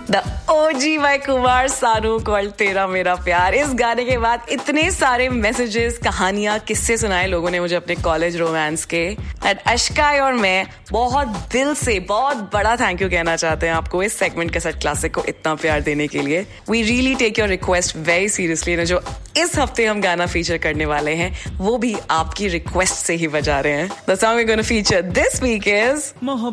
The OG bye Kumar Sanu called तेरा मेरा प्यार। इस गाने के बाद इतने सारे मैसेजेस, कहानियां, किस्से सुनाए लोगों ने मुझे अपने कॉलेज रोमांस के। एंड अश्काई और मैं बहुत दिल से बहुत बड़ा थैंक यू कहना चाहते हैं आपको इस सेगमेंट के साथ क्लासिक को इतना प्यार देने के लिए। We really take your request very seriously. जो इस हफ्ते हम गाना फीचर करने वाले हैं वो भी आपकी रिक्वेस्ट से ही बजा रहे हैं। The song we gonna feature this week is